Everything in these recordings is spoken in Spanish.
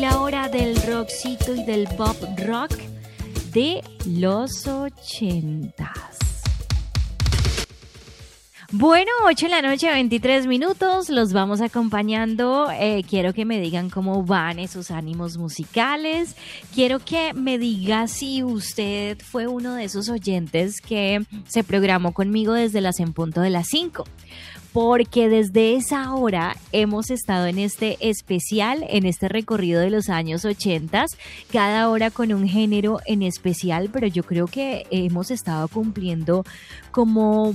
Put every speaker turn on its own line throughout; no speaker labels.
La hora del rockcito y del pop rock de los 80s. Bueno, 8 de la noche, 23 minutos, los vamos acompañando. Quiero que me digan cómo van esos ánimos musicales. Quiero que me diga si usted fue uno de esos oyentes que se programó conmigo desde las en punto de las 5. Porque desde esa hora hemos estado en este especial, en este recorrido de los años 80, cada hora con un género en especial, pero yo creo que hemos estado cumpliendo como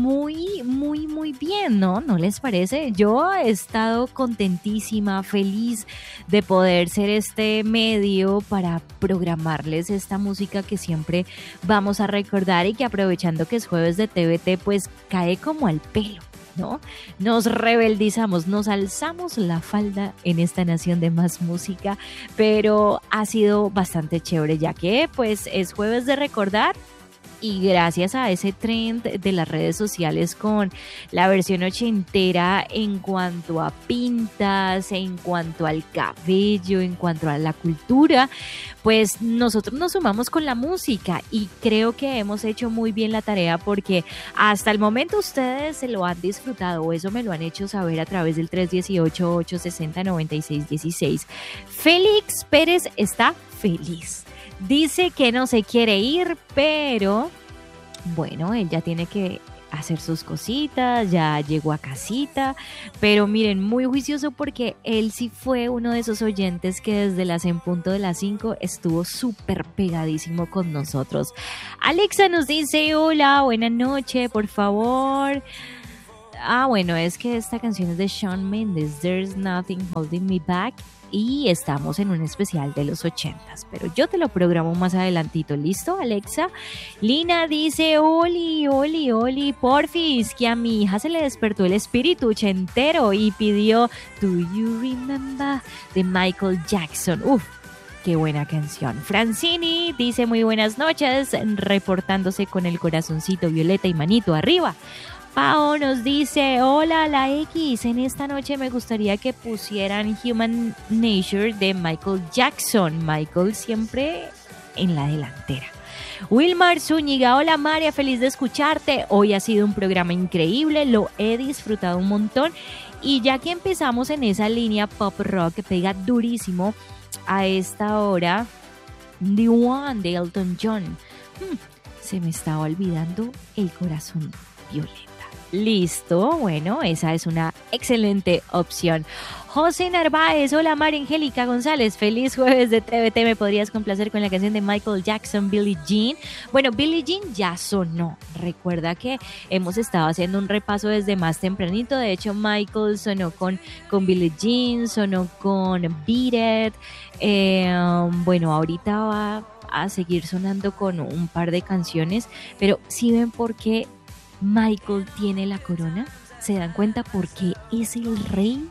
muy bien, ¿no? ¿No les parece? Yo he estado contentísima, feliz de poder ser este medio para programarles esta música que siempre vamos a recordar y que, aprovechando que es jueves de TVT, pues cae como al pelo, ¿no? Nos rebeldizamos, nos alzamos la falda en esta nación de más música, pero ha sido bastante chévere, ya que pues es jueves de recordar. Y gracias a ese trend de las redes sociales con la versión ochentera en cuanto a pintas, en cuanto al cabello, en cuanto a la cultura, pues nosotros nos sumamos con la música y creo que hemos hecho muy bien la tarea, porque hasta el momento ustedes se lo han disfrutado, o eso me lo han hecho saber a través del 318-860-9616. Félix Pérez está feliz. Dice que no se quiere ir, pero bueno, él ya tiene que hacer sus cositas, ya llegó a casita, pero miren, muy juicioso, porque él sí fue uno de esos oyentes que desde las en punto de las 5 estuvo súper pegadísimo con nosotros. Alexa nos dice: hola, buena noche, por favor. Bueno, es que esta canción es de Shawn Mendes, There's Nothing Holding Me Back, y estamos en un especial de los 80s, pero yo te lo programo más adelantito. ¿Listo, Alexa? Lina dice: Oli, porfis, que a mi hija se le despertó el espíritu ochentero y pidió Do You Remember de Michael Jackson. Uf, qué buena canción. Francini dice: muy buenas noches, reportándose con el corazoncito violeta y manito arriba. Pao nos dice: hola, la X, en esta noche me gustaría que pusieran Human Nature de Michael Jackson. Michael siempre en la delantera. Wilmar Zúñiga: hola María, feliz de escucharte. Hoy ha sido un programa increíble, lo he disfrutado un montón. Y ya que empezamos en esa línea pop rock que pega durísimo a esta hora, The One de Elton John. Se me estaba olvidando el corazón violeta. Listo, bueno, esa es una excelente opción. José Narváez: hola María Angélica González, feliz jueves de TVT, ¿me podrías complacer con la canción de Michael Jackson, Billie Jean? Bueno, Billie Jean ya sonó, recuerda que hemos estado haciendo un repaso desde más tempranito. De hecho, Michael sonó con Billie Jean, sonó con Beat It, bueno, ahorita va a seguir sonando con un par de canciones, pero ¿sí ven por qué Michael tiene la corona? ¿Se dan cuenta por qué es el rey?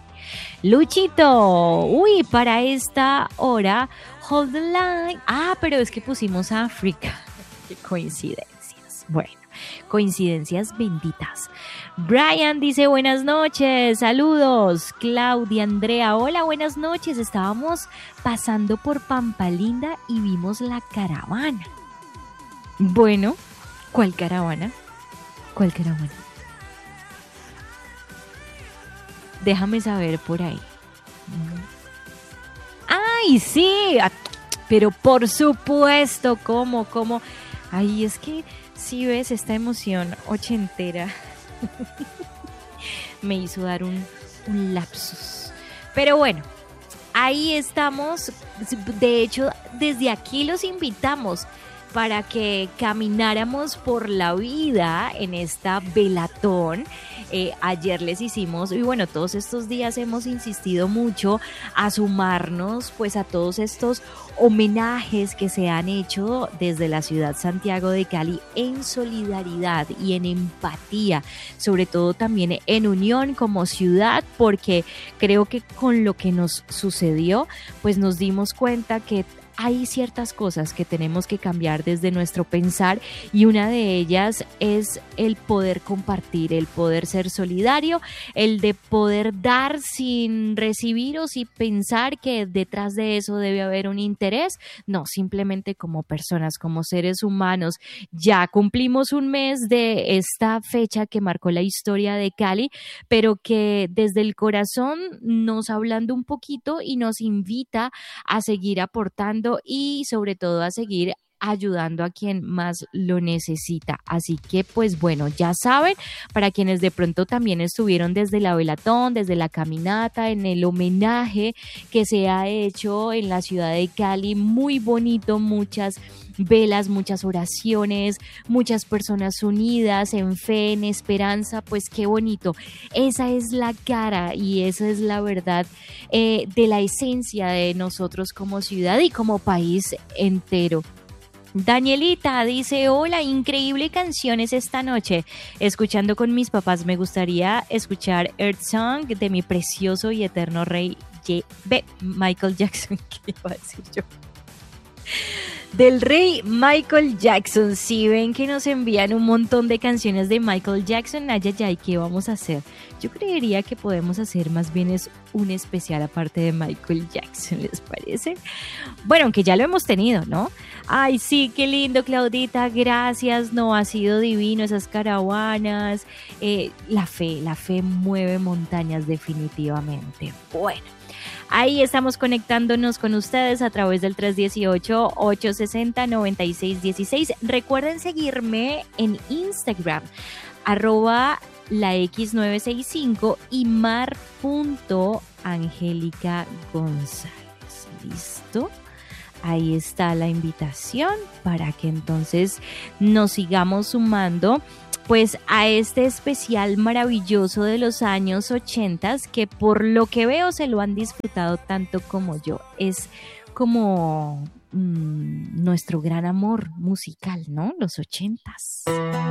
Luchito: uy, para esta hora, Hold the Line. Pero es que pusimos África. Qué coincidencias. Bueno, coincidencias benditas. Brian dice: buenas noches, saludos. Claudia Andrea: hola, buenas noches. Estábamos pasando por Pampalinda y vimos la caravana. Bueno, ¿cuál caravana? ¿Cuál caravana? Déjame saber por ahí. ¡Ay, sí! Pero por supuesto, ¿cómo? Ay, es que si ves, esta emoción ochentera me hizo dar un lapsus. Pero bueno, ahí estamos. De hecho, desde aquí los invitamos para que camináramos por la vida en esta velatón. Ayer les hicimos, y bueno, todos estos días hemos insistido mucho a sumarnos pues a todos estos homenajes que se han hecho desde la ciudad Santiago de Cali en solidaridad y en empatía, sobre todo también en unión como ciudad, porque creo que con lo que nos sucedió pues nos dimos cuenta que hay ciertas cosas que tenemos que cambiar desde nuestro pensar y una de ellas es el poder compartir, el poder ser solidario, el de poder dar sin recibir o sin pensar que detrás de eso debe haber un interés. No, simplemente como personas, como seres humanos. Ya cumplimos un mes de esta fecha que marcó la historia de Cali, pero que desde el corazón nos hablando un poquito y nos invita a seguir aportando y sobre todo a seguir ayudando a quien más lo necesita. Así que pues bueno, ya saben, para quienes de pronto también estuvieron desde la velatón, desde la caminata, en el homenaje que se ha hecho en la ciudad de Cali, muy bonito, muchas velas, muchas oraciones, muchas personas unidas en fe, en esperanza, pues qué bonito. Esa es la cara y esa es la verdad de la esencia de nosotros como ciudad y como país entero. Danielita dice, hola, increíble canciones esta noche. Escuchando con mis papás, me gustaría escuchar Earth Song de mi precioso y eterno rey Michael Jackson. ¿Qué iba a decir yo? Del rey Michael Jackson. Si ven que nos envían un montón de canciones de Michael Jackson, ay, ¿qué vamos a hacer? Yo creería que podemos hacer más bien es un especial aparte de Michael Jackson, ¿les parece? Bueno, aunque ya lo hemos tenido, ¿no? Ay, sí, qué lindo, Claudita, gracias, no, ha sido divino esas caravanas. La fe mueve montañas definitivamente. Bueno. Ahí estamos conectándonos con ustedes a través del 318-860-9616. Recuerden seguirme en Instagram, @lax965 y mar.angelicagonzález. ¿Listo? Ahí está la invitación para que entonces nos sigamos sumando pues a este especial maravilloso de los años 80 que por lo que veo se lo han disfrutado tanto como yo. Es como nuestro gran amor musical, ¿no? Los 80s.